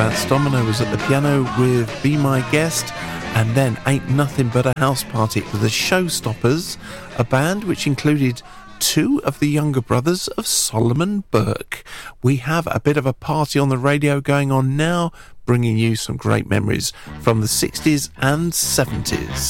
Vance Domino was at the piano with Be My Guest, and then Ain't Nothing But a House Party with the Showstoppers, a band which included two of the younger brothers of Solomon Burke. We have a bit of a party on the radio going on now, bringing you some great memories from the 60s and 70s.